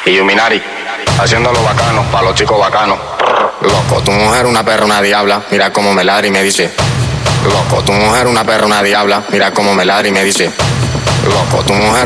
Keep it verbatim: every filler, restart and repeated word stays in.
Illuminati, haciéndolo bacano, pa' los chicos bacanos. Loco, tu mujer una perra, una diabla, mira cómo me ladra y me dice. Loco, tu mujer una perra, una diabla, mira cómo me ladra y me dice. Loco, tu mujer